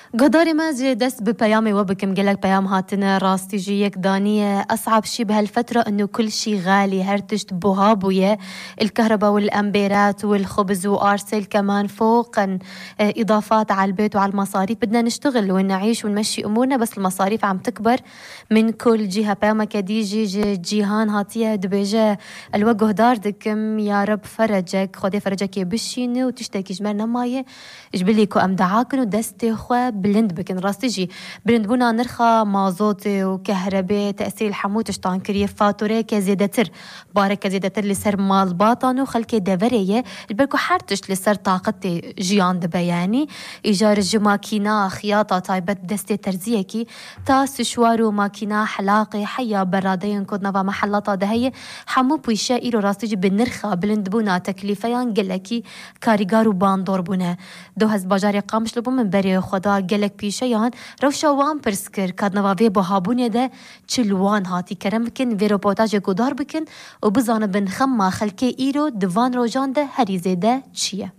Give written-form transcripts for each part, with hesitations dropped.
قداري ما جي دس ببيامي وبكم قلك بيام هاتنا راستي جيك دانية أصعب شي بهالفترة إنه كل شي غالي هرتشت بوهابوية الكهرباء والأمبيرات والخبز وأرسل كمان فوقا إضافات على البيت وعلى المصاريف. بدنا نشتغل ونعيش ونمشي أمورنا بس المصاريف عم تكبر من كل جهة. بياما كديجي جيهان هاتية دبيجة الوجه داردكم يا رب فرجك خدي فرجك يبشيني وتشتكي جمرنا مايه جبليكو أم دعاكن ودستي خوا بلند بكن راستيجي بلند بونا نرخى مازوتي وكهرباء تأثير الحمو تشتان كريه فاتورة كزيدتر بارك كزيدتر لسر مال باطانو خلكي دفرية البركو حارتش لسر طاقتي جيان دبياني إيجار الجماكينا خياطة طايبت دستي ترزيكي تاس شوارو ماكينا حلاقي حيا برادين كودنا ومحلطة دهية حمو بويشا إيرو راستيجي بنرخى بلند بونا تكليفيان قلكي كاريغارو باندور بونا دو هز باجاري قامش لبو من بري خدا قلك بيشيان روشا وان برسكر كادنا وفي بوهابوني ده چلوان هاتي كرم بكن في روبوتاج قدار بكن وبزان بن خما خلكي إيرو دوان روجان ده هريزي ده چيه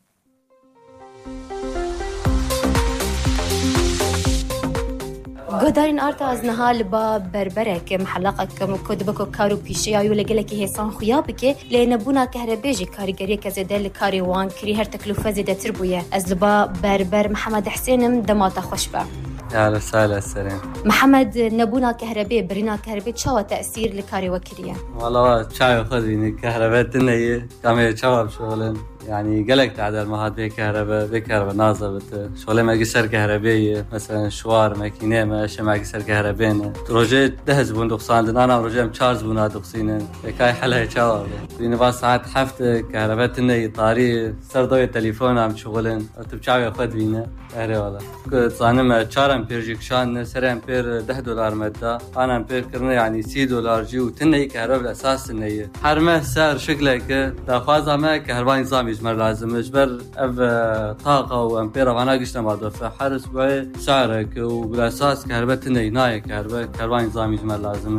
قدارين آرتا از نهال با بربرك محلقك مكودبكو كارو بيشي آيو لقلكي هيسان خيابك لنبونا كهربيجي كاريگري كزيده لكاري وان كري هر تكلفة زيده تربوية از لبا بربر محمد حسينم دماتا خوشبه يا رسالة السلام محمد نبونا كهرباء برينا كهرباء شو تأثير لكاري وكريا والله شاي خذيني كهرباء تنية كامير شباب شغلين يعني قلقت على المهاد بكهرباء ناظر شغلين ما قصر كهربائية مثلا شوار ماكينة ما أشياء ما قصر كهربائية روجيت دهز بون دقصان أنا روجيت شارز بون دقصينين كاي حلها شباب يعني بس ساعات حفت كهرباء تنية طاري صار ضوي التليفون عم شغلين تبشاوي خذينا أهري والله كنت صانم شار أمبير جيكشان سر أمبير $10 مدة أنا أمبير كرنا يعني $6 جي وتنية كهرباء الأساس تنية حرمه سعر شكلك تفاضل ما كهرباء نظام يجمر لازم يجبر طاقة وأمبير وأنا قشنا ما دفع حرس بقى سعرك وبالأساس كهرباء تنية ناية كهرباء نظام يجمر لازم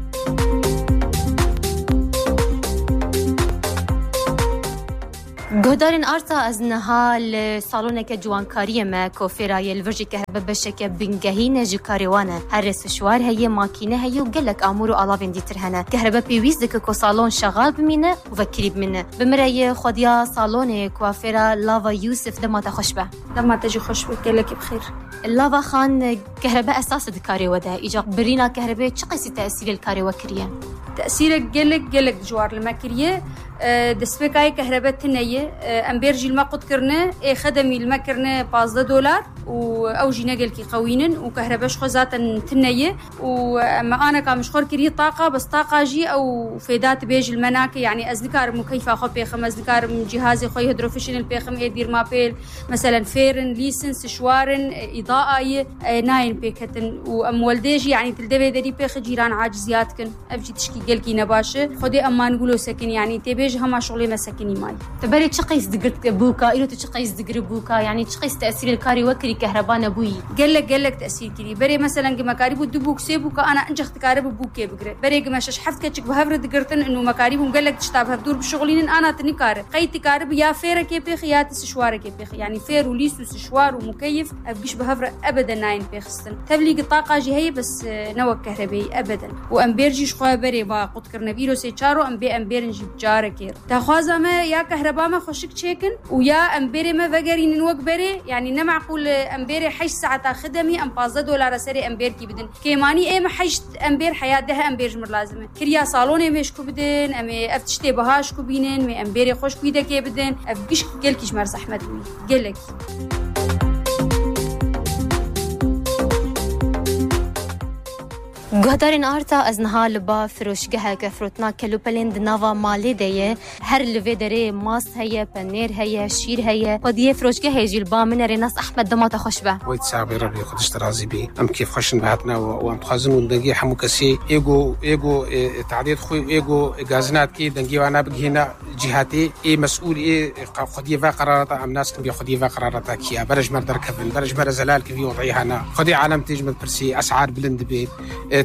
قدارين آرتا از نهال صالونك جوانكارية ما كوفيراية الفرجي كهرباء بشكة بنجهينة جكاريوانة هرس شوار هي ماكينة هي وقلك أمورو ألافين ديتر هنا كهرباء بيويزدك كو صالون شغال بمينة وفكريب منه بمرأي خديا صالون كوافيرا لافا يوسف دما تخشبه لما تجي خشبه قلك بخير اللافا خان كهرباء أساس الكاري وده إجا برينا كهرباء شقيسي تأثير الكاري وكريا تأثيرك قلك جوار المكرية دسبكاي كهرباء تنية أمبيرجي المقود كرنا خدمي المكرنا $15 أو جينا قلكي قوينن وكهرباش خزاتا تنية وما أنا كامش خور كريه طاقة بس طاقة جي أو فيدات بيج المناكي يعني أزنكار مكيفة خو بيخم أزنكار من جهازي خو هيدروفيشن البيخم إيدير مابيل مثلا فيرن ليسنس شوارن إضاءة ناين بيكتن وأموالديجي يعني تلدبي داري بيخ جيران عاجزياتكن أفجي تشكي قلكي نباشة خدي أما نقولو سكن يعني تبيج هما شغلي مسكني ماي تبري تشقيس دقرت بوكا إلو تشقيس دقر بوكا يعني تشقيس تأثير الكاري وكري كهرباء نبوي قلك تأثير كري بري مثلا مكاريب الدبوك سيبوكا أنا أنجح تكارب بوكي بقرأ بري مش حفت كتشك بهفر دقرتن إنه مكاريبهم قلك تشتابها بدور بشغلين أنا تنكارب قيت تكارب يا فيرة كيبيخ يا تسشوارة كيبيخ يعني فير وليس وسشوار ومكيف أبقيش بهفر أبدا ناين بيخستن تبليق الطاقة جي هي بس نوى كهربائي أبدا وأمبيرجي شخوة بري باقود كرنا بيرو سيشارو أمبير نجيب جارة كير تخوازا ما يا كهرباء ما خوشك تشيكن ويا أمبيري ما فقرين نوك بري يعني نمعقول أمبيري حيش ساعة خدمي أم $15 سري أمبير كي بدن كيماني إيه ما حيش أمبير حياة ده أمبير جمر لازمه كريا صالوني مشكو بدن أمي أفتشتي بهاش كو بينن مي أمبيري خوش كويدا كي بدن أفقش قلكيش مرس أحمد وي قلك قدرين آرتا از نهال با فروشگاه كفروتنا كلو بلند نافا مالي ديه هر لفي دري ماس هي بنير هي شير هي وديه فروشگاه هيجي البا من ريناس احمد دماتا خوشبه ويت صاحبي ربي خدش ترازي بي ام كيف خشن بهاتنا وام خازن وندقي حمو كسي ايجو تعديد خوي ايجو غازنات كي دنجي وانا بهنا جهاتي اي مسؤول اي خديه قرارات ام ناس كم بيخديه قرارات كي برج مر دركبن برج مر زلال كي وضعي هنا خدي عالم تجمد برسي اسعار بلند بيت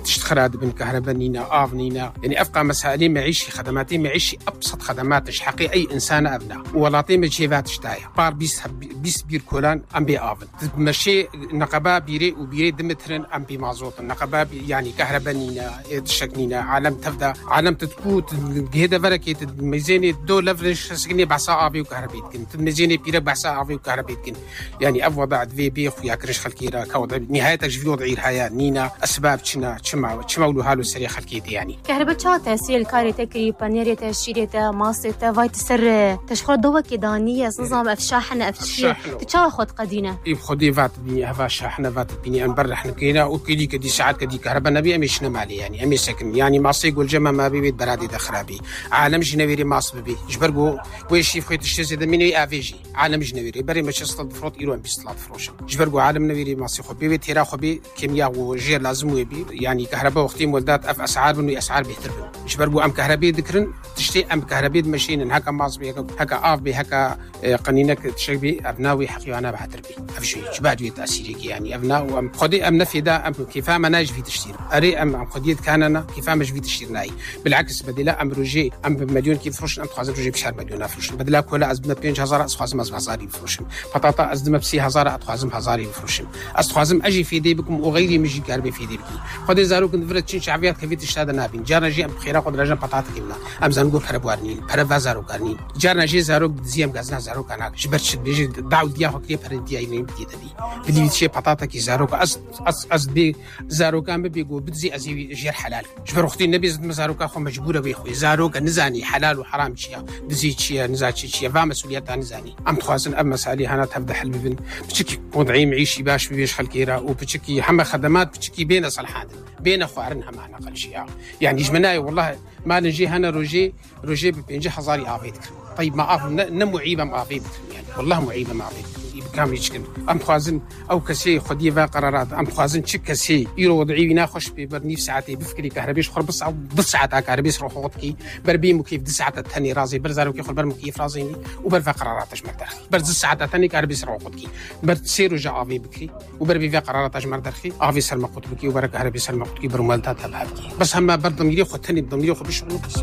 تشتخراد بن كهرباء نينا آف نينا يعني أفقى مسائلي معيشي خدماتي معيشي أبسط خدماتش حقي أي إنسان أبناء ولاتي مجيبات شتايا بار بيس بير كولان أم بي آفن مشي نقبا بيري وبيري دمترن أم بي مازوت نقبا يعني كهرباء نينا تشك نينا عالم تفدا عالم تتكوت جهدا فركي ميزاني دو لفرش سكني بعصا آفي وكهرباء كن ميزاني بيرا بعصا آفي وكهرباء كن يعني أفوضع في بي خويا كرش خلكيرا كوضع نهاية تجفي وضعي الحياة نينا أسباب تشمولو هالو السريع خلكيتي يعني كهرباء شو تأثير الكاري تكري بانيري تشيري ماسة فايت سر تشخر ضوء كدانية نظام أفشاحنا أفشي تشاخد قدينا خدي فات بني هفا شاحنا فات بني أنبر إحنا كينا وكلي كدي ساعات كدي كهرباء نبي أمشنا مالي يعني أمي سكن يعني ماسة يقول جمع ما بيت برادي دخرابي عالم جنويري ماس ببي جبرجو ويشي خيط الشيء ده مني أفيجي عالم جنويري بري مش استلد فروت إيران بيستلد فروشم جبرجو عالم نويري ماسة خو بيت تيرا خو بي كيمياء وجير لازم ويبي يعني كهرباء وقتي مولدات أف أسعار بنو أسعار بيهتربن جبرجو أم كهرباء ذكرن تشتي أم كهرباء ماشين هكا ماس بي هكا آف بي هكا قنينك تشبي أبناوي حقي وأنا بحتربي أفشي شبعد ويتأثيرك يعني أبناء وأم خدي أم نفي ده أم كيف ما ناجي في تشتير أري أم خديت كاننا كيف ما جي تشتير ناي بالعكس بدلا أم روجي أم بمليون كيف فروش أم تخازن روجي بشهر مليون فروش بدلا كولا أزدم 5000 أخازم هزاري فروشم بطاطا أزدم بسي 1000 أخازم هزاري فروشم أخازم أجي في دي بكم وغيري مجي كاربي في دي بكي خدي زارو كنت فرت شين شعبيات كيف تشتاد نابين جارنا جي أم خيرا قد رجع بطاطا كيمنا أم زنقو كربوارنين برا زارو كارنين جارنا جي زارو زيام غازنا زارو كانك جبرت بيجي دعو ديا خكلي بردي أينين بدي بدي شيء بطاطا كي زارو أز بي زارو كان بيجو بدزي أزي جير حلال جبر أختي النبي زد مزارو كأخو مجبورة بيخوي زارو كنزاني حلال وحرام شيء دزي شيء نزات شيء فما مسؤوليات نزاني أم تخازن أم مسألة هنا تبدأ حل بين بتشكي وضعي معيشي باش بيش خلكيرا وبتشكي حما خدمات بتشكي بين صلحان بين أخوارنها معنا قل شيء يعني جمناي والله ما نجي هنا روجي بينجي حزاري عافيتك طيب ما أعرف نمعيبة ما عافيتك يعني والله معيبة ما عافيتك كام يشكن أم خوازن أو كسي خديفة قرارات أم خوازن شك كسي يرو وضعي ناخش ببرنيف ساعتي بفكري كهربيش خرب بس ساعات كهربيش روح وقتي بربي مكيف 9 ساعات الثاني رازي برزارو كي خرب مكيف رازيني وبرفع قراراتش مردخي برز الساعات الثاني كهربيش روح وقتي برتسيرو جا أفي بكري وبربي في قراراتش مردخي أفي سلمى قطبكي وبرك كهربي سلمى قطبكي برمالتها بهبكي بس هم برضميري خدتني بضميري خد بشغل بس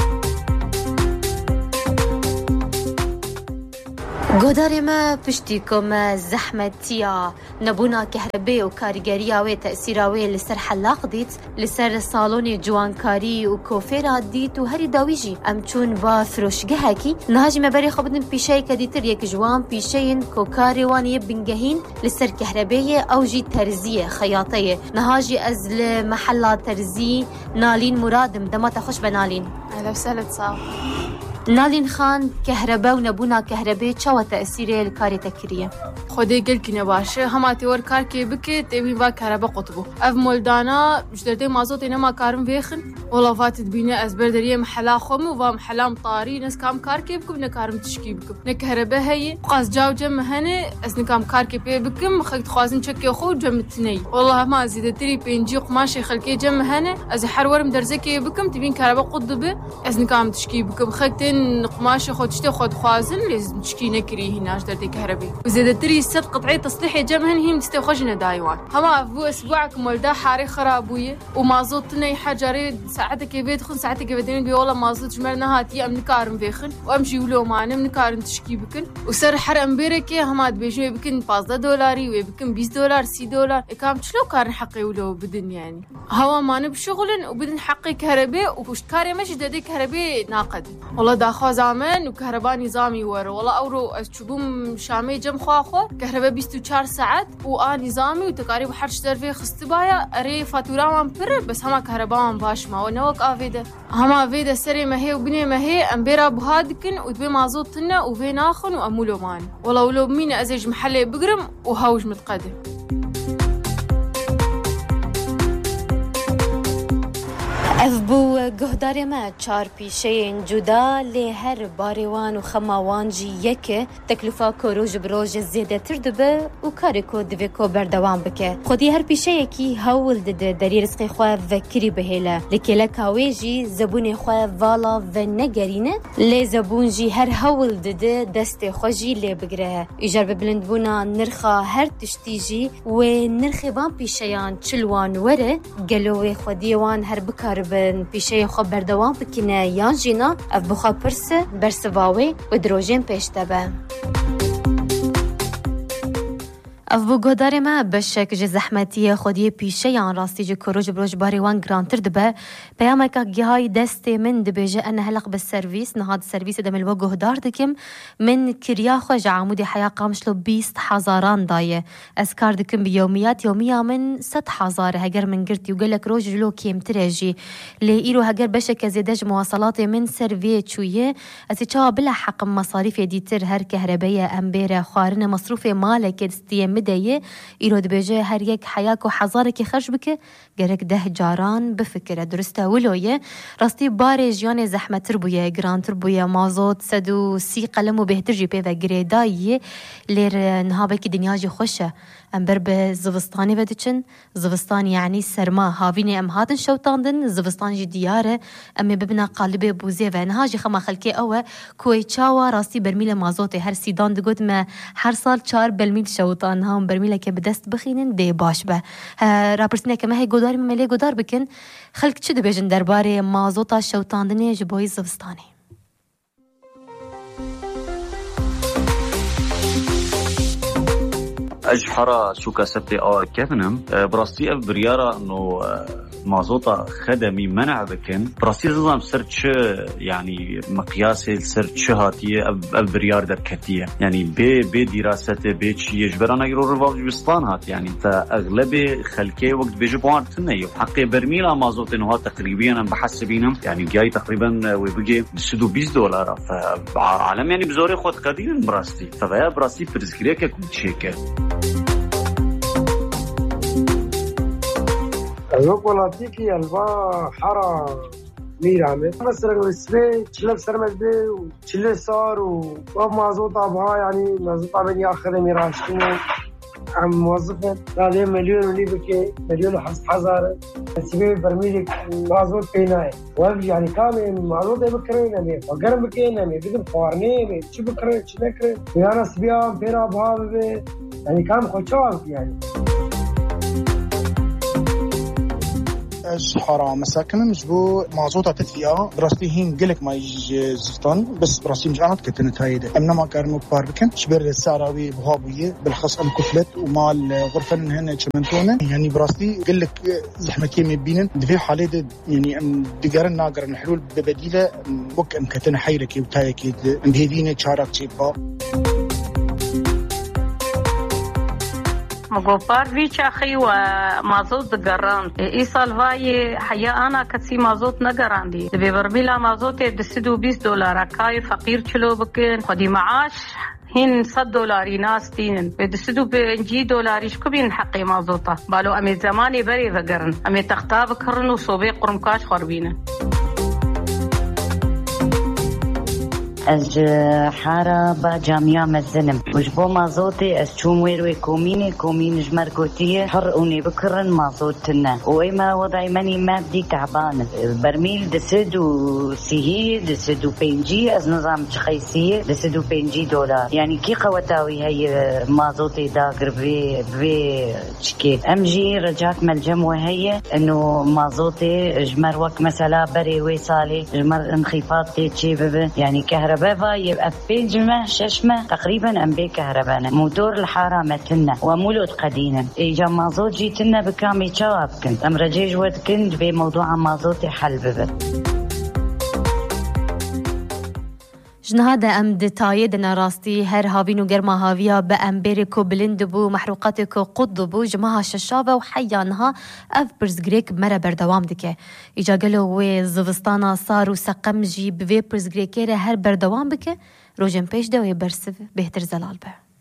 قدر ما بشتيكم زحمتيا نبونا كهرباء وكاريجريا وتأثيراوي لسر حلاق ديت لسر صالوني جوانكاري وكوفيرا ديت وهري داويجي أمتون باثروش جهاكي نهاجي مباري خبطن بيشاي كديتر يك جوان بيشاين كوكاري واني بنجهين لسر كهرباء أو جي ترزية خياطية نهاجي أزل محلة ترزي نالين مرادم دما تخش بنالين أهلا وسهلا صاحب نالين خان كهرباء ونبونا كهرباء شو تأثيره الكاري تكريه خدي قل كنا باشه هما تور كار كي بكت تبين با كهرباء قطبه اف مولدانا جدرتي مازوت انما كارم فيخن والله فاتت بينا ازبر دريه محلا خم وفا محلا مطاري ناس كام كار كي بكم نكارم تشكي بكم نكهرباء هي قاس جاو جم هنا از نكام كار كي بكم خيت خوازن تشكي خو جمتني والله ما زيد تري بينجي قماشي خلكي جم هنا از حرور مدرزكي بكم تبين كهرباء قطبه از نكام تشكي بكم خيتين قماشي خو تشتي خود خوازن لازم تشكي نكري هنا جدرتي كهرباء وزيد تري ست قطعي تصليح جمهن هي مستوخجنا دايوان هما في اسبوعكم ولدا حاري خرابويه وما زوتني حجري ساعتك بيت خن ساعتك بدين بي والله ما زوت جمرنا هاتي ام نكارم فيخن وامشي ولو معنا نكارم تشكي بكن وسر حرم بيركي هما بيجي بكن $5 وبكن $20 $10 كام شلو كان حقي ولو بدن يعني هوا ما نبشغلن وبدن حقي كهرباء وكاري مش ددي كهرباء ناقد والله داخو زمان وكهرباء نظامي ور والله اورو اشبوم شامي جم خاخو كهرباء 24 ساعات نظامي وتقاريب حرش درفي خستبايا اري فاتوره من بر بس هما كهرباء من باش ما ونوك افيده هما فيدا سري ما هي وبني ما هي امبيرا بهادكن ودبي مازوتنا وفي ناخن وامولو مان والله ولو مين ازج محل بقرم وهاوج متقدم أذبو جهدار ما تشار بيشين جدا لهر باروان وخماوان جي يكه تكلفة كوروج بروج زيادة تردبه وكاريكو دفيكو بردوان بكه خودي هر بيشيكي هول داري رزقي خواه وكري بهيلا لكي لكاويجي زبون خواه فالا ونگرينه لي زبون جي هر هول دست خوجي لي بگره اجار ببلندبونا نرخا هر تشتيجي ونرخي وان بيشيان چلوان وره گلوه خوديوان هر بكار بن پیشه خو بردوام بکنه یان جینا اف بخوا پرسه برسواوی و دروژین پیشتبه اف بو گودار ما بشک ج زحمتی خودی پیشه یان راستی ج کروج بروج باری وان گرانتر دبه پیام کا گهای دست من دبیجه ان هلق بالسرویس نهاد سرویس دم الو گودار دکم من کریا خو ج عمود حیا قامشلو 20000 دایه اسکار دکم بیومیات یومیا من 100,000 هگر من گرتی وقلك روج لو کیم ترجی لی ایرو هگر بشک زیدج مواصلات من سروی چویه اسی چا بلا حق مصاريف دیتر هر کهربایه امبره خوارن مصروف مالک دستیم دایه ایرود بجه هر یک حیاک و حزاره که خرج بکه گرک 10 جاران بفکره درسته ولویه راستی بار جیان زحمت بویه گرانتر بویه مازوت 130 قلم و بهتر جی پیوه گریداییه لیر نهابه که دنیا جی خوشه امبر به زوستانی ودچن زوستان یعنی سرما هاوینه ام هاتن شوتاندن زوستان جی دیاره امی ببنا قالبه بوزه و انها جی خما خلکی اوه کوی چاوا راستی برمیل مازوت هر سیدان دگود ما هر سال 4 برمیل شوتان هم برمیل که بدست بخینن دی باش به راپرسینه که ما هی گودار ملی گودار بکن خلک چه دبیجن درباره مازوتا شوتاندنه جبوی زوستانی أجحرة سوكا سبتي كيفنم براستي أف بريارة إنه مازوطة خدمي منع بكن براستي نظام سرتش يعني مقياسي سرتش هاتية أف بريار دركتية يعني بي دراسة بي شيء يجبرنا يرو رفاج بسطان هات يعني فأغلبي خلكي وقت بيجبوان تنيو حقي برميلا مازوطة إنه تقريبا أنا بحسبينهم يعني جاي تقريبا وبيجي $200 فعالم يعني بزوري خود قديم براستي فبيا براستي برزكريك كم شيء الوقولاتيكي البا حارة ميرامي مثلا وسبي تشلف سرمد بي وتشلف صار ومازوطة بها يعني مازوطة من ياخذ ميراشكين عم موظفة هذا مليون ولي بكي مليون وحزارة سبي برميلك مازوط بيناي وابجي يعني كامل مازوطة بكرين أمي وقرم بكين أمي بدم خوارني أمي شو بكرين شو نكرين ويانا سبيان بينا بها بي يعني كامل خوشوان يعني حرام مساكن مزبو مازوطة تتفيا براستي هين قلك ما يجي زفتان بس براستي مجانات كتنت هايدة أمنا ما كارنو باربكن شبير السعراوي بهابوية بالخص أم كفلت ومال غرفة هنا شمنتونا يعني براستي قلك زحمتي مبينن دفي حالي يعني أم دقارن ناقر الحلول ببديلة وك أم كتن حيركي وتايكي أم بهدينة شارك شيبا مقوبار فيش أخي ومازوت دقران إيصال فاي حيا أنا كسي مازوت نقران دي ببرميلا مازوت $220 كاي فقير چلو بكن خدي معاش هين $100 ناس تينن بدسدو بنجي دولاريش كبين حقي مازوطة بالو أمي زماني بري ذقرن أمي تختاب كرن وصوبي قرمكاش خربينه از حارة با جامعة مزنم وجبو مازوتي از چوم ويروي كوميني جمرقوتية حرقوني بكرن مازوتنا وإما وضعي مني مادي تعبان برميل دسدو سيهي دسدو بينجي از نظام تخيسية دسدو $50 يعني كي قوتاوي هي مازوتي داقر بي چكي امجي رجعت ملجم وهي انه مازوتي جمر وك مثلا بري ويصالي جمر انخفاض تيتشي ببه يعني كهرباء يبقى في جمع ششمة تقريبا أم بي كهربانا موتور الحارة متنا ومولود قدينا إيجا مازوت جيتنا بكامي شواب كنت أم رجيج ود كنت بموضوع مازوتي حل ببت جنهاده ام دتايدنا راستي هر هاوينو گرما هاويا بامبريكو بلندبو محروقاتكو قطبو جماها ششابه وحيانها اف برزگريك مره بردوام دكه اجا قالو و زوستانا صارو سقمجي بوي برزگريكيره هر بردوام بكه روجن پیش ده و برسف بهتر زلال به